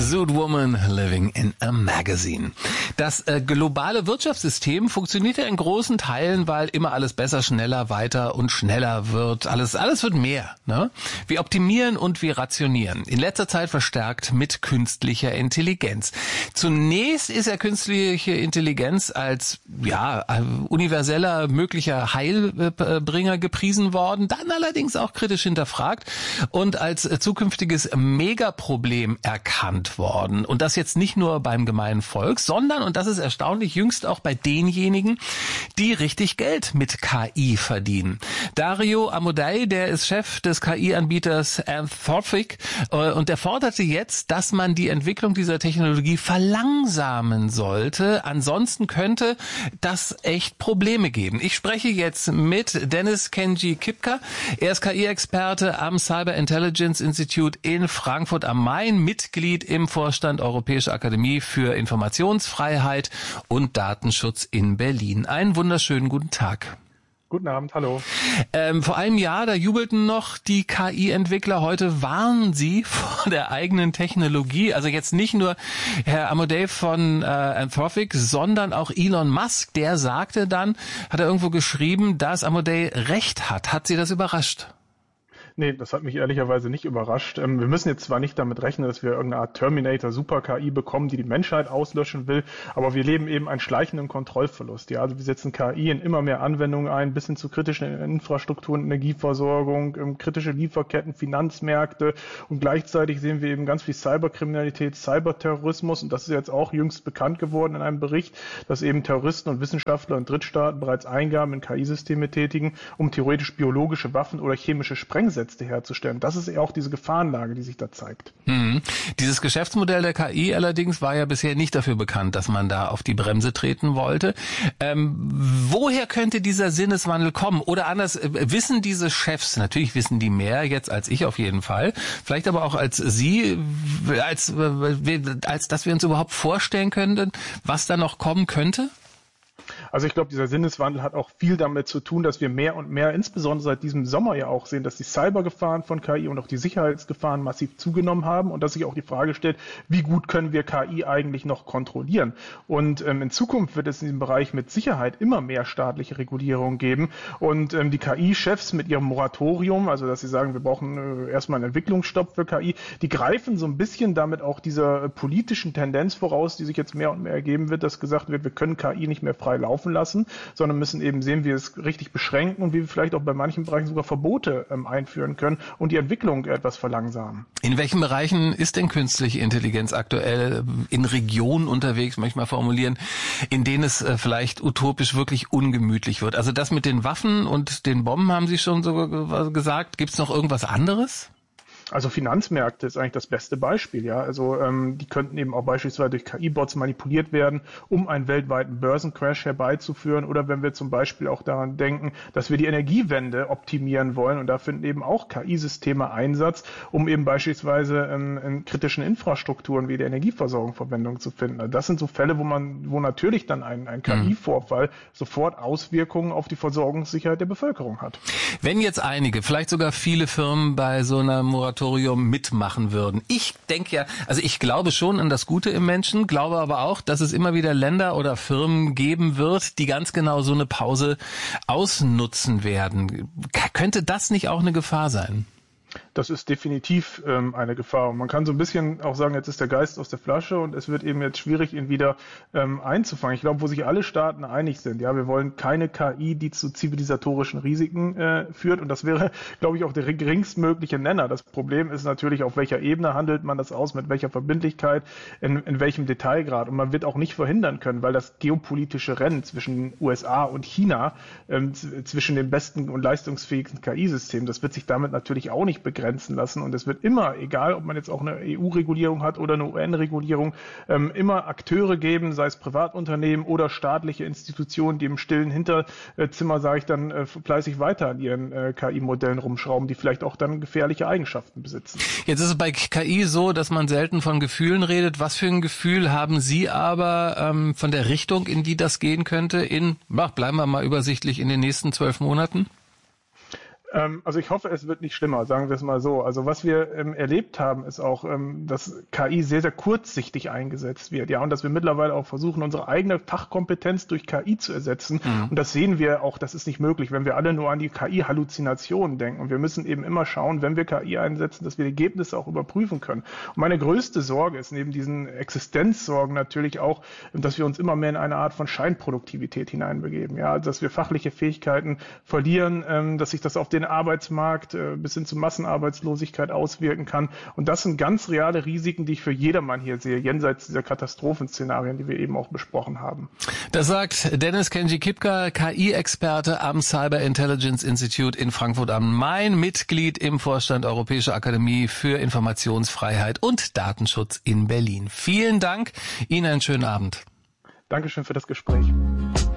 Zoot Woman living in a magazine. Das globale Wirtschaftssystem funktioniert ja in großen Teilen, weil immer alles besser, schneller, weiter und schneller wird. Alles wird mehr, ne? Wir optimieren und wir rationieren. In letzter Zeit verstärkt mit künstlicher Intelligenz. Zunächst ist ja künstliche Intelligenz als universeller möglicher Heilbringer gepriesen worden, dann allerdings auch kritisch hinterfragt und als zukünftiges Megaproblem erkannt worden. Und das jetzt nicht nur beim gemeinen Volk, sondern, und das ist erstaunlich, jüngst auch bei denjenigen, die richtig Geld mit KI verdienen. Dario Amodei, der ist Chef des KI-Anbieters Anthropic, und der forderte jetzt, dass man die Entwicklung dieser Technologie verlangsamen sollte. Ansonsten könnte das echt Probleme geben. Ich spreche jetzt mit Dennis Kenji Kipka. Er ist KI-Experte am Cyber Intelligence Institute in Frankfurt am Main, Mitglied im Vorstand Europäische Akademie für Informationsfreiheit und Datenschutz in Berlin. Einen wunderschönen guten Tag. Guten Abend, hallo. Vor einem Jahr, da jubelten noch die KI-Entwickler. Heute warnen sie vor der eigenen Technologie. Also jetzt nicht nur Herr Amodei von Anthropic, sondern auch Elon Musk. Der sagte dann, hat er irgendwo geschrieben, dass Amodei recht hat. Hat Sie das überrascht? Nee, das hat mich ehrlicherweise nicht überrascht. Wir müssen jetzt zwar nicht damit rechnen, dass wir irgendeine Art Terminator-Super-KI bekommen, die die Menschheit auslöschen will, aber wir leben eben einen schleichenden Kontrollverlust. Ja, also wir setzen KI in immer mehr Anwendungen ein, bis hin zu kritischen Infrastrukturen, Energieversorgung, kritische Lieferketten, Finanzmärkte, und gleichzeitig sehen wir eben ganz viel Cyberkriminalität, Cyberterrorismus, und das ist jetzt auch jüngst bekannt geworden in einem Bericht, dass eben Terroristen und Wissenschaftler in Drittstaaten bereits Eingaben in KI-Systeme tätigen, um theoretisch biologische Waffen oder chemische Sprengsätze herzustellen. Das ist ja auch diese Gefahrenlage, die sich da zeigt. Dieses Geschäftsmodell der KI allerdings war ja bisher nicht dafür bekannt, dass man da auf die Bremse treten wollte. Woher könnte dieser Sinneswandel kommen? Oder anders, wissen diese Chefs, natürlich wissen die mehr jetzt als ich auf jeden Fall, vielleicht aber auch als Sie, als dass wir uns überhaupt vorstellen könnten, was da noch kommen könnte? Also ich glaube, dieser Sinneswandel hat auch viel damit zu tun, dass wir mehr und mehr, insbesondere seit diesem Sommer ja auch sehen, dass die Cybergefahren von KI und auch die Sicherheitsgefahren massiv zugenommen haben und dass sich auch die Frage stellt, wie gut können wir KI eigentlich noch kontrollieren? Und in Zukunft wird es in diesem Bereich mit Sicherheit immer mehr staatliche Regulierung geben und die KI-Chefs mit ihrem Moratorium, also dass sie sagen, wir brauchen erstmal einen Entwicklungsstopp für KI, die greifen so ein bisschen damit auch dieser politischen Tendenz voraus, die sich jetzt mehr und mehr ergeben wird, dass gesagt wird, wir können KI nicht mehr frei laufen lassen, sondern müssen eben sehen, wie wir es richtig beschränken und wie wir vielleicht auch bei manchen Bereichen sogar Verbote einführen können und die Entwicklung etwas verlangsamen. In welchen Bereichen ist denn künstliche Intelligenz aktuell in Regionen unterwegs, manchmal formulieren, in denen es vielleicht utopisch wirklich ungemütlich wird? Also das mit den Waffen und den Bomben haben Sie schon so gesagt. Gibt es noch irgendwas anderes? Also Finanzmärkte ist eigentlich das beste Beispiel, ja. Also die könnten eben auch beispielsweise durch KI-Bots manipuliert werden, um einen weltweiten Börsencrash herbeizuführen. Oder wenn wir zum Beispiel auch daran denken, dass wir die Energiewende optimieren wollen, und da finden eben auch KI-Systeme Einsatz, um eben beispielsweise in kritischen Infrastrukturen wie der Energieversorgung Verwendung zu finden. Also das sind so Fälle, wo natürlich dann ein KI-Vorfall sofort Auswirkungen auf die Versorgungssicherheit der Bevölkerung hat. Wenn jetzt einige, vielleicht sogar viele Firmen bei so einer Moratorium mitmachen würden. Ich denke ja, also ich glaube schon an das Gute im Menschen, glaube aber auch, dass es immer wieder Länder oder Firmen geben wird, die ganz genau so eine Pause ausnutzen werden. Könnte das nicht auch eine Gefahr sein? Das ist definitiv eine Gefahr. Und man kann so ein bisschen auch sagen, jetzt ist der Geist aus der Flasche und es wird eben jetzt schwierig, ihn wieder einzufangen. Ich glaube, wo sich alle Staaten einig sind, ja, wir wollen keine KI, die zu zivilisatorischen Risiken führt. Und das wäre, glaube ich, auch der geringstmögliche Nenner. Das Problem ist natürlich, auf welcher Ebene handelt man das aus, mit welcher Verbindlichkeit, in welchem Detailgrad. Und man wird auch nicht verhindern können, weil das geopolitische Rennen zwischen USA und China, zwischen den besten und leistungsfähigsten KI-Systemen, das wird sich damit natürlich auch nicht begrenzen lassen. Und es wird immer, egal ob man jetzt auch eine EU-Regulierung hat oder eine UN-Regulierung, immer Akteure geben, sei es Privatunternehmen oder staatliche Institutionen, die im stillen Hinterzimmer, sage ich dann, fleißig weiter an ihren KI-Modellen rumschrauben, die vielleicht auch dann gefährliche Eigenschaften besitzen. Jetzt ist es bei KI so, dass man selten von Gefühlen redet. Was für ein Gefühl haben Sie aber von der Richtung, in die das gehen könnte, bleiben wir mal übersichtlich, in den nächsten 12 Monaten? Also ich hoffe, es wird nicht schlimmer, sagen wir es mal so. Also was wir erlebt haben, ist auch, dass KI sehr, sehr kurzsichtig eingesetzt wird. Ja, und dass wir mittlerweile auch versuchen, unsere eigene Fachkompetenz durch KI zu ersetzen. Und das sehen wir auch, das ist nicht möglich, wenn wir alle nur an die KI-Halluzinationen denken. Und wir müssen eben immer schauen, wenn wir KI einsetzen, dass wir die Ergebnisse auch überprüfen können. Und meine größte Sorge ist neben diesen Existenzsorgen natürlich auch, dass wir uns immer mehr in eine Art von Scheinproduktivität hineinbegeben. Ja, dass wir fachliche Fähigkeiten verlieren, dass sich das auf den Arbeitsmarkt bis hin zu Massenarbeitslosigkeit auswirken kann. Und das sind ganz reale Risiken, die ich für jedermann hier sehe, jenseits dieser Katastrophenszenarien, die wir eben auch besprochen haben. Das sagt Dennis Kenji-Kipka, KI-Experte am Cyber Intelligence Institute in Frankfurt am Main, Mitglied im Vorstand Europäische Akademie für Informationsfreiheit und Datenschutz in Berlin. Vielen Dank, Ihnen einen schönen Abend. Dankeschön für das Gespräch.